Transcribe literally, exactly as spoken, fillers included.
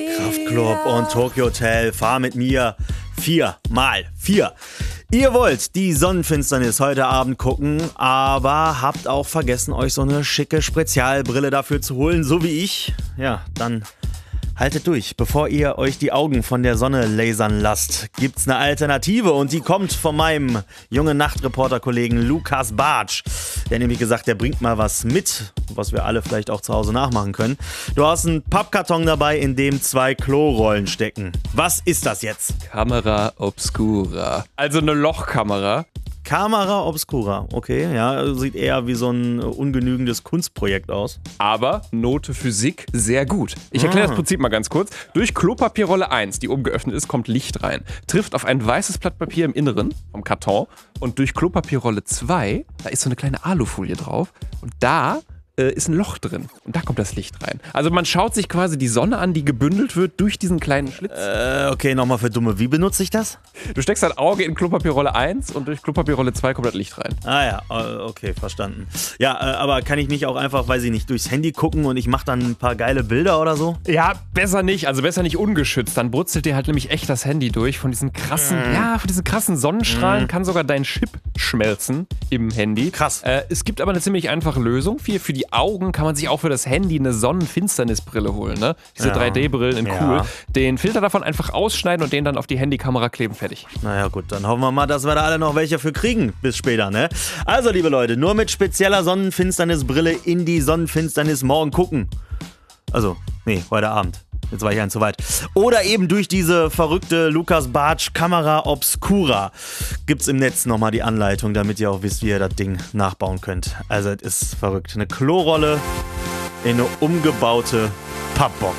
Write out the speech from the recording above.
Kraftklub und Tokyo Hotel. Fahr mit mir vier mal vier. Ihr wollt die Sonnenfinsternis heute Abend gucken, aber habt auch vergessen, euch so eine schicke Spezialbrille dafür zu holen, so wie ich. Ja, dann haltet durch. Bevor ihr euch die Augen von der Sonne lasern lasst, gibt's eine Alternative und die kommt von meinem jungen Nachtreporter-Kollegen Lukas Bartsch. Der nämlich gesagt, der bringt mal was mit, was wir alle vielleicht auch zu Hause nachmachen können. Du hast einen Pappkarton dabei, in dem zwei Klorollen stecken. Was ist das jetzt? Kamera Obscura. Also eine Lochkamera. Kamera Obscura, okay, ja, sieht eher wie so ein ungenügendes Kunstprojekt aus. Aber Note Physik sehr gut. Ich erkläre ah. das Prinzip mal ganz kurz. Durch Klopapierrolle eins, die oben geöffnet ist, kommt Licht rein. Trifft auf ein weißes Blatt Papier im Inneren vom Karton. Und durch Klopapierrolle zwei, da ist so eine kleine Alufolie drauf. Und da äh, ist ein Loch drin. Und da kommt das Licht rein. Also man schaut sich quasi die Sonne an, die gebündelt wird durch diesen kleinen Schlitz. Äh, okay, nochmal für Dumme. Wie benutze ich das? Du steckst dein Auge in Klopapierrolle eins und durch Klopapierrolle zwei kommt das Licht rein. Ah ja, okay, verstanden. Ja, aber kann ich nicht auch einfach, weiß ich nicht, durchs Handy gucken und ich mache dann ein paar geile Bilder oder so? Ja, besser nicht. Also besser nicht ungeschützt. Dann brutzelt dir halt nämlich echt das Handy durch. Von diesen krassen, mm. ja, von diesen krassen Sonnenstrahlen mm. kann sogar dein Chip schmelzen im Handy. Krass. Äh, es gibt aber eine ziemlich einfache Lösung. Für, für die Augen kann man sich auch für das Handy eine Sonnenfinsternisbrille holen, ne? Diese ja. drei D-Brillen in cool. Ja. Den Filter davon einfach ausschneiden und den dann auf die Handykamera kleben, fertig. Naja gut, dann hoffen wir mal, dass wir da alle noch welche für kriegen bis später, ne? Also liebe Leute, nur mit spezieller Sonnenfinsternisbrille in die Sonnenfinsternis morgen gucken. Also, nee, heute Abend. Jetzt war ich ein zu weit. Oder eben durch diese verrückte Lukas Bartsch Kamera Obscura. Gibt's im Netz nochmal die Anleitung, damit ihr auch wisst, wie ihr das Ding nachbauen könnt. Also, es ist verrückt. Eine Klorolle in eine umgebaute Pappbox.